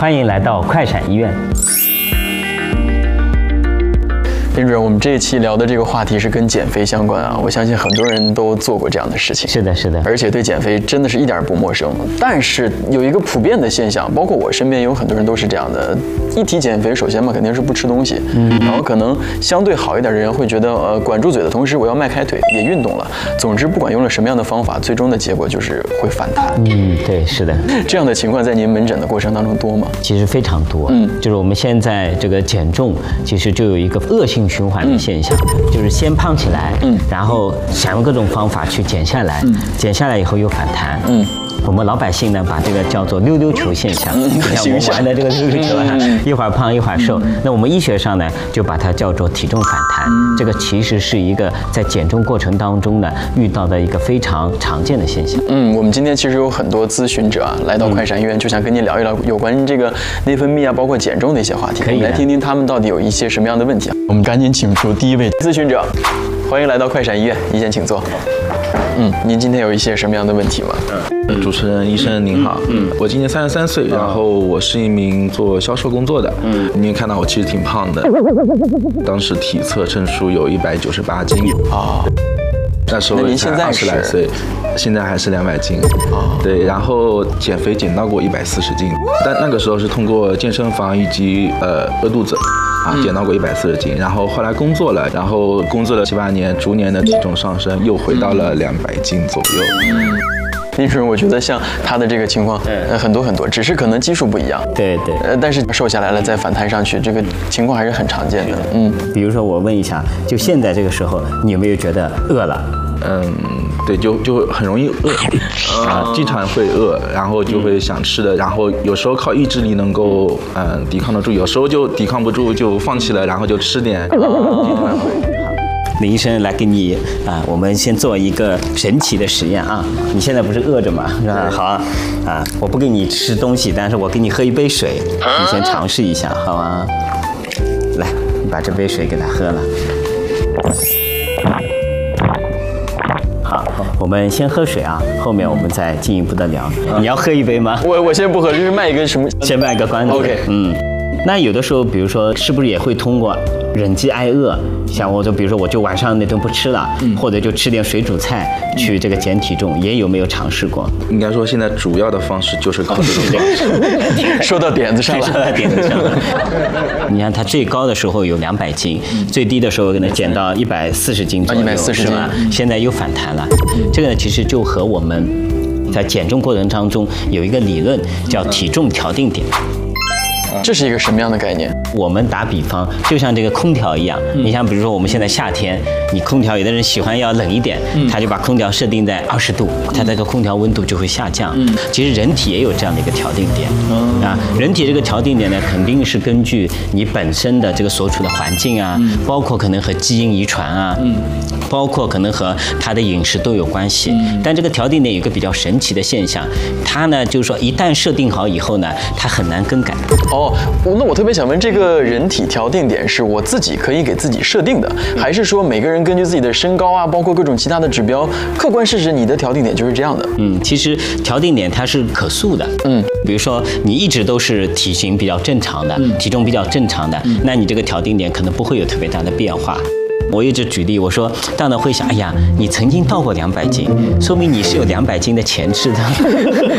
欢迎来到快闪医院。 林主任，我们这一期聊的这个话题是跟减肥相关啊，我相信很多人都做过这样的事情。 是的，是的， 而且对减肥真的是一点不陌生。但是有一个普遍的现象，包括我身边有很多人都是这样的。一提减肥，首先嘛肯定是不吃东西，然后可能相对好一点的人会觉得，管住嘴的同时我要迈开腿，也运动了。总之，不管用了什么样的方法，最终的结果就是会反弹。 对，是的。 这样的情况在您门诊的过程当中多吗？ 其实非常多。就是我们现在这个减重，其实就有一个恶性循环的现象，就是先胖起来，然后想用各种方法去减下来，减下来以后又反弹。我们老百姓呢，把这个叫做溜溜球现象。你看我们玩的这个溜溜球啊，一会儿胖一会儿瘦。那我们医学上呢，就把它叫做体重反弹。这个其实是一个在减重过程当中呢遇到的一个非常常见的现象。 我们今天其实有很多咨询者啊来到快闪医院，就想跟您聊一聊有关这个内分泌啊，包括减重的一些话题。我们来听听他们到底有一些什么样的问题啊。我们赶紧请出第一位咨询者，欢迎来到快闪医院，医生请坐。您今天有一些什么样的问题吗？ 主持人、医生您好，我今年33岁，然后我是一名做销售工作的，您看到我其实挺胖的，当时体测称数有198斤啊，那时候才20来岁，现在还是200斤对，然后减肥减到过140斤，但那个时候是通过健身房以及饿肚子。减到过140斤，然后后来工作了，然后工作了7、8年，逐年的体重上升，又回到了200斤左右。 林主任，我觉得像他的这个情况，很多，只是可能基数不一样。 对。 但是瘦下来了再反弹上去，这个情况还是很常见的。 比如说我问一下，就现在这个时候，你有没有觉得饿了？ 对，就很容易饿经常会饿，然后就会想吃的，然后有时候靠意志力能够抵抗得住，有时候就抵抗不住就放弃了，然后就吃点。 林医生来给你我们先做一个神奇的实验啊！你现在不是饿着吗？是吧？好我不给你吃东西，但是我给你喝一杯水，你先尝试一下，好吗？来，你把这杯水给他喝了。好，我们先喝水啊，后面我们再进一步的聊。你要喝一杯吗？ 我先不喝，这是卖一个什么？ 先卖个关子。 OK。 那有的时候，比如说，是不是也会通过忍饥挨饿，像我就比如说，我就晚上那顿不吃了，或者就吃点水煮菜去这个减体重，也有没有尝试过？ 应该说，现在主要的方式就是靠这种方式。 说到点子上了， 你看他最高的时候有200斤，最低的时候可能减到140斤左右 ，140斤是吧？现在又反弹了。这个呢，其实就和我们在减重过程当中有一个理论叫体重调定点。 这是一个什么样的概念？ 我们打比方，就像这个空调一样，你像比如说我们现在夏天，你空调有的人喜欢要冷一点，他就把空调设定在20度，它这个空调温度就会下降。其实人体也有这样的一个调定点人体这个调定点呢，肯定是根据你本身的这个所处的环境啊，包括可能和基因遗传啊，包括可能和他的饮食都有关系。但这个调定点有一个比较神奇的现象，它呢就是说一旦设定好以后呢，它很难更改。 那我特别想问，这个人体调定点是我自己可以给自己设定的，还是说每个人根据自己的身高啊，包括各种其他的指标，客观事实你的调定点就是这样的？ 其实调定点它是可塑的。比如说你一直都是体型比较正常的，体重比较正常的，那你这个调定点可能不会有特别大的变化。我一直举例，我说大脑会想，哎呀，你曾经到过200斤，说明你是有200斤的潜质的。